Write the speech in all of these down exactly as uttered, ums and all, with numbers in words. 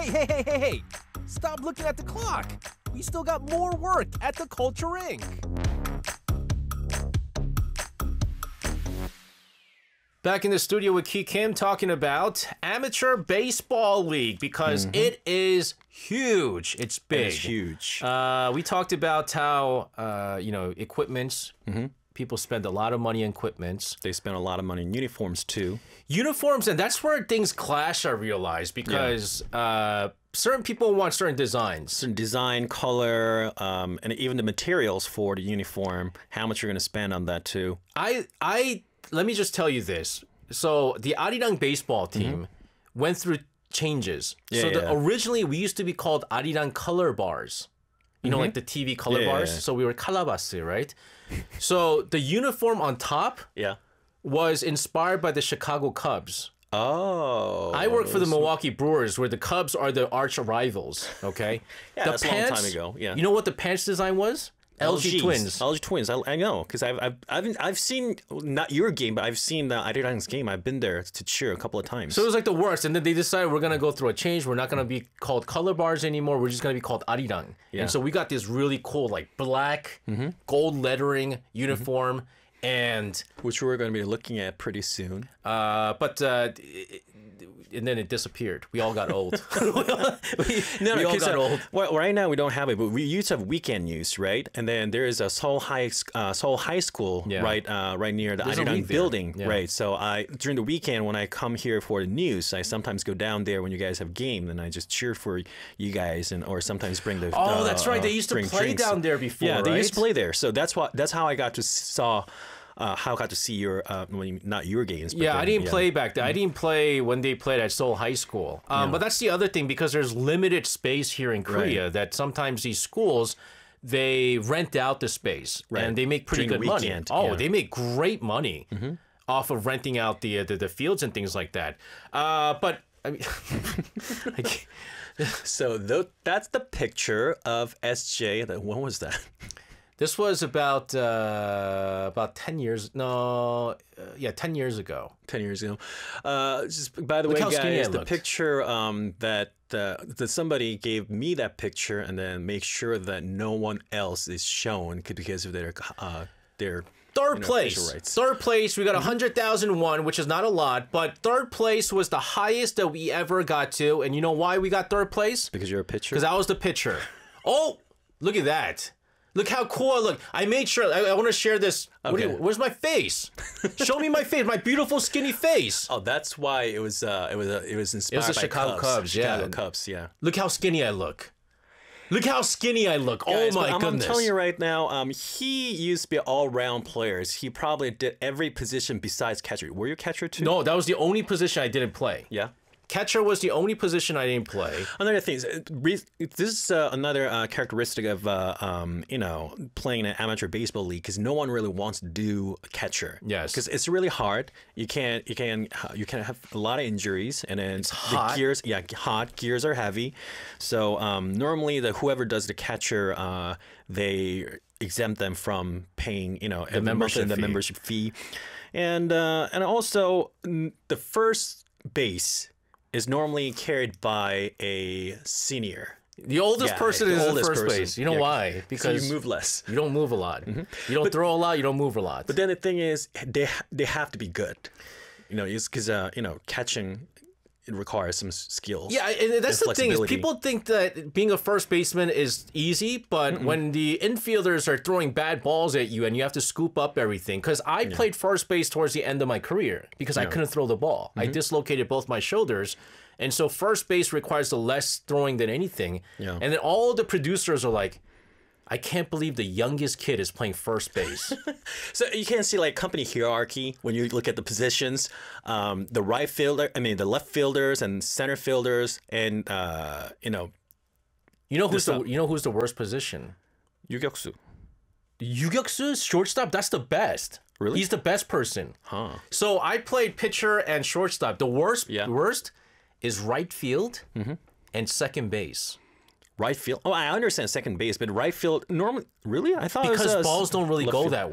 Hey, hey, hey, hey, hey! Stop looking at the clock! We still got more work at the Culture Incorporated. Back in the studio with Ki Kim talking about Amateur Baseball League because mm-hmm. it is huge. It's big. It's huge. Uh, we talked about how, uh, you know, equipments. Mm-hmm. People spend a lot of money on equipments. They spend a lot of money on uniforms, too. Uniforms, and that's where things clash, I realize, because yeah. uh, certain people want certain designs. Certain design, color, um, and even the materials for the uniform, how much you're going to spend on that, too. I, I, let me just tell you this. So the Arirang baseball team mm-hmm. went through changes. Yeah, so the, yeah. originally, we used to be called Arirang Color Bars. You know, mm-hmm. like the T V color yeah, bars. Yeah, yeah. So we were Kalabase, right? So the uniform on top yeah. was inspired by the Chicago Cubs. Oh. I work for the Milwaukee Brewers, where the Cubs are the arch rivals, okay? yeah, the that's pants, a long time ago. Yeah. You know what the pants design was? L G Twins. L G Twins. I, I know because I've I've I've I've seen not your game, but I've seen the Arirang's game. I've been there to cheer a couple of times. So it was like the worst, and then they decided we're gonna go through a change. We're not gonna be called Color Bars anymore. We're just gonna be called Arirang. Yeah. And so we got this really cool, like black, mm-hmm. gold lettering uniform, mm-hmm. and which we're gonna be looking at pretty soon. Uh, but uh, it, and then it disappeared. We all got old. we, no, we no, all got uh, old. Well, right now we don't have it, but we used to have weekend news, right? And then there is a Seoul High uh, Seoul High School, yeah. right, uh, right near the Arirang building, yeah. right? So I during the weekend when I come here for the news, I sometimes go down there when you guys have game, and I just cheer for you guys, and or sometimes bring the. Oh, uh, that's right. They used to play drinks. down there before. Yeah, right? they used to play there. So that's what that's how I got to saw. Uh, how I got to see your, uh, not your games. But yeah, then, I didn't yeah. play back then. I didn't play when they played at Seoul High School. Um, yeah. But that's the other thing, because there's limited space here in Korea, right. that sometimes these schools, they rent out the space, right. and they make pretty During good the money. weekend, Oh, yeah. they make great money mm-hmm. off of renting out the, the the fields and things like that. Uh, but, I mean... I can't... So th that's the picture of S J. When was that? This was about uh, about ten years. No, uh, yeah, ten years ago. Ten years ago. Uh, just by the Look way, guys, the looked. picture um, that uh, that somebody gave me that picture, and then make sure that no one else is shown because of their uh, their. Third you know, place. rights. Third place. We got one hundred thousand won, which is not a lot, but third place was the highest that we ever got to. And you know why we got third place? Because you're a pitcher. Because I was the pitcher. Oh, look at that. Look how cool I look. I made sure. I, I want to share this. Okay. What do you, where's my face? Show me my face. My beautiful skinny face. Oh, that's why it was. Uh, it was. Uh, it was inspired it was the by Chicago Cubs. Cubs. Yeah. Chicago Cubs. Yeah. Look how skinny I look. Look how skinny I look. Guys, oh my I'm, goodness. I'm telling you right now. Um, he used to be all-round players. He probably did every position besides catcher. Were you a catcher too? No, that was the only position I didn't play. Yeah. Catcher was the only position I didn't play. Another thing is, this is uh, another uh, characteristic of uh, um, you know, playing an amateur baseball league, because no one really wants to do a catcher. Yes, because it's really hard. You can't, you can, you can have a lot of injuries, and then it's the hot. gears, yeah, hot gears are heavy. So um, normally, the whoever does the catcher, uh, they exempt them from paying, you know, the membership the fee. membership fee, and uh, and also the first base is normally carried by a senior. The oldest yeah, person the is oldest in first person. base. You know yeah. why? Because so you move less. You don't move a lot. Mm-hmm. You don't but, throw a lot. You don't move a lot. But then the thing is, they they have to be good. You know, because uh, you know, catching, it requires some skills. Yeah, and that's the thing is, people think that being a first baseman is easy, but mm-mm. when the infielders are throwing bad balls at you and you have to scoop up everything, because I yeah. played first base towards the end of my career because yeah. I couldn't throw the ball. Mm-hmm. I dislocated both my shoulders. And so first base requires the less throwing than anything. Yeah. And then all the producers are like, I can't believe the youngest kid is playing first base. So you can see like company hierarchy when you look at the positions. Um, the right fielder, I mean the left fielders and center fielders, and uh, you know, you know who's the you know who's the worst position? 유격수. 유격수, shortstop. That's the best. Really? He's the best person. Huh. So I played pitcher and shortstop. The worst, yeah. worst is right field mm-hmm. and second base. Right field. Oh, I understand second base, but right field normally. Really, I thought because it was, uh, balls don't really go field. that way.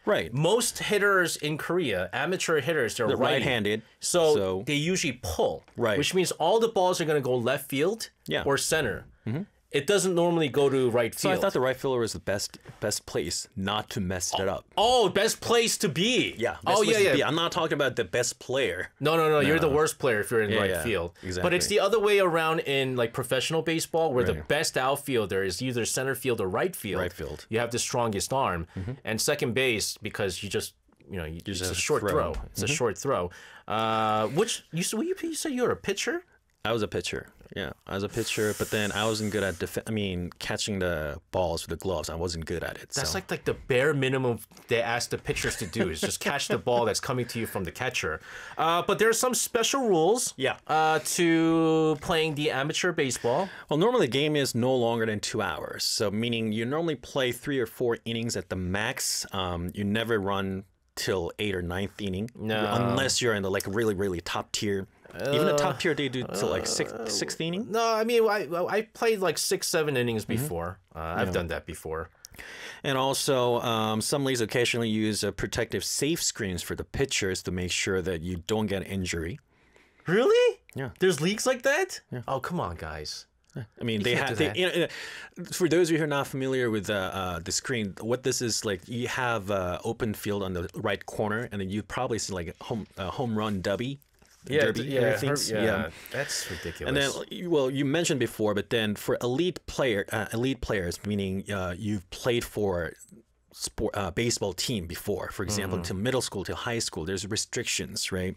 Right. Most hitters in Korea, amateur hitters, they're, they're righty. right-handed. So, so they usually pull. Right. Which means all the balls are going to go left field yeah. or center. Mm-hmm. It doesn't normally go to right field. So I thought the right fielder was the best best place not to mess it up. Oh, best place to be. Yeah. Best oh, place yeah, to yeah. be. I'm not talking about the best player. No, no, no, no. You're the worst player if you're in yeah, right yeah, field. Exactly. But it's the other way around in like professional baseball, where right. the best outfielder is either center field or right field. Right field. You have the strongest arm, mm-hmm. and second base because you just you know you, it's a short throw. throw. It's mm-hmm. a short throw. Uh, which you, you you said you were a pitcher. I was a pitcher. Yeah, I was a pitcher, but then I wasn't good at def- I mean, catching the balls with the gloves. I wasn't good at it. That's so. like like the bare minimum they ask the pitchers to do is just catch the ball that's coming to you from the catcher. Uh, but there are some special rules. Yeah. Uh, to playing the amateur baseball. Well, normally the game is no longer than two hours. So meaning you normally play three or four innings at the max. Um, you never run till eight or ninth inning, no. unless you're in the like really really top tier. Even the top tier, they do to like six, sixth inning? No, I mean, I I played like six, seven innings before. Mm-hmm. Uh, I've yeah. done that before. And also, um, some leagues occasionally use uh, protective safe screens for the pitchers to make sure that you don't get an injury. Really? Yeah. There's leagues like that? Yeah. Oh, come on, guys. I mean, you they have. They, you know, for those of you who are not familiar with uh, uh, the screen, what this is like, you have uh, open field on the right corner, and then you probably see like a home uh, home run dubby. Yeah, derby yeah, things. Her, yeah, yeah, that's ridiculous. And then, well, you mentioned before, but then for elite player, uh, elite players, meaning uh, you've played for sport, uh, baseball team before, for example, mm-hmm. to middle school, to high school, there's restrictions, right?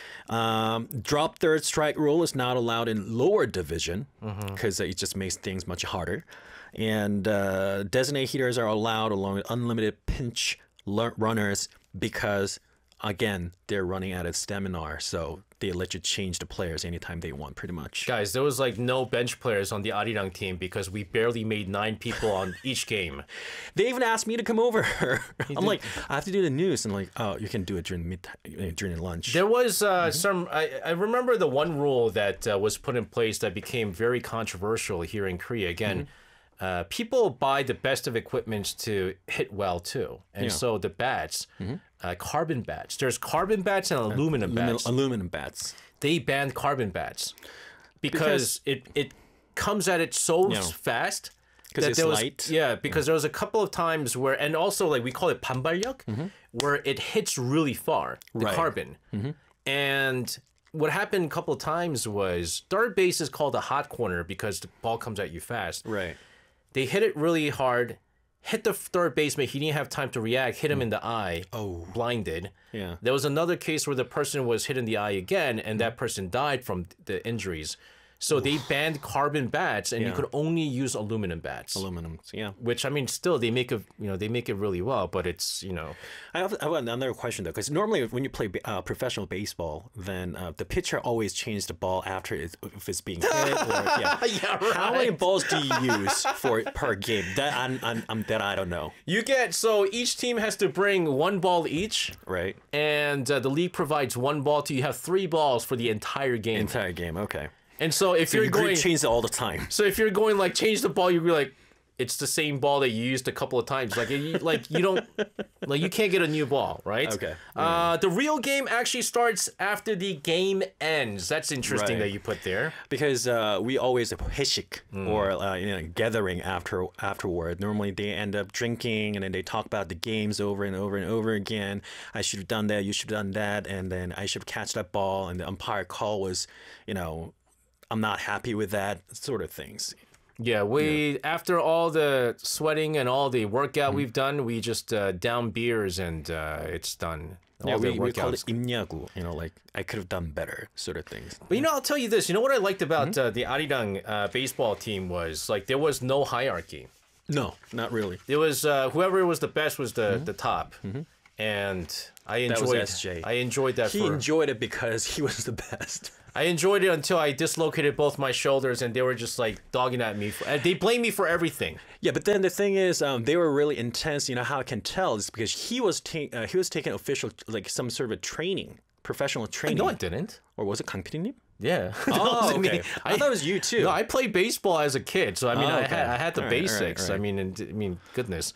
Um, drop third strike rule is not allowed in lower division because mm-hmm. it just makes things much harder. And uh, designated hitters are allowed along with unlimited pinch runners because, again, they're running out of stamina, so they let you change the players anytime they want, pretty much. Guys, there was like no bench players on the Arirang team because we barely made nine people on each game. They even asked me to come over. I'm like, I have to do the news. And like, oh, you can do it during mid during lunch. There was uh, mm-hmm. some. I, I remember the one rule that uh, was put in place that became very controversial here in Korea. Again. Mm-hmm. Uh, people buy the best of equipment to hit well too, and yeah. so the bats, mm-hmm. uh, carbon bats. There's carbon bats and aluminum uh, bats. Aluminum bats. They banned carbon bats because, because it it comes at it so you know, fast that it's there was light. yeah because yeah. there was a couple of times where, and also like we call it 반발력, mm-hmm. where it hits really far, the right. carbon, mm-hmm. and. What happened a couple of times was third base is called a hot corner because the ball comes at you fast. Right. They hit it really hard, hit the third baseman. He didn't have time to react, hit him in the eye, oh. blinded. Yeah. There was another case where the person was hit in the eye again, and that person died from the injuries. So they banned carbon bats, and yeah. you could only use aluminum bats. Aluminum, yeah. Which I mean, still they make it, you know, they make it really well, but it's you know. I have, I have another question though, because normally when you play uh, professional baseball, then uh, the pitcher always changes the ball after it, if it's being hit. Or, yeah. yeah, right. How many balls do you use for per game? That I'm, I'm, I'm that I don't know. You get so each team has to bring one ball each, right? And uh, the league provides one ball to you. Have three balls for the entire game. Entire game, okay. And so if so you're you going change it all the time. So if you're going like change the ball, you'd be like, it's the same ball that you used a couple of times. Like you, like you don't, like you can't get a new ball, right? Okay. Uh, the real game actually starts after the game ends. That's interesting right. that you put there. Because uh, we always have 회식 mm. or uh, you know gathering after afterward. Normally they end up drinking and then they talk about the games over and over and over again. I should have done that. You should have done that. And then I should have catch that ball. And the umpire call was, you know. I'm not happy with that, sort of things. Yeah, we yeah. after all the sweating and all the workout mm-hmm. we've done, we just uh, down beers and uh, it's done. All yeah, the we, we call it 임야구, you know, like I could have done better, sort of things. But you know, I'll tell you this. You know what I liked about mm-hmm. uh, the Arirang uh, baseball team was like there was no hierarchy. No, not really. It was uh, whoever was the best was the mm-hmm. the top. Mm-hmm. And I enjoyed that was S J. I enjoyed that. He for, enjoyed it because he was the best. I enjoyed it until I dislocated both my shoulders, and they were just like dogging at me. For, they blame me for everything. Yeah, but then the thing is, um, they were really intense. You know how I can tell is because he was ta- uh, he was taking official, like some sort of a training, professional training. No, I didn't. Or was it Kang Piri-님? Yeah. Oh, okay. I, I thought it was you too. No, I played baseball as a kid, so I mean, oh, I okay. had I had the all basics. Right, all right, all right. I mean, and, I mean, goodness.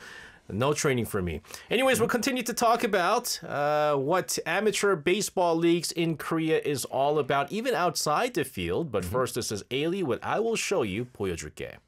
No training for me. Anyways, we'll continue to talk about uh, what amateur baseball leagues in Korea is all about, even outside the field. But first, this is Ailey with I Will Show You, 보여줄게.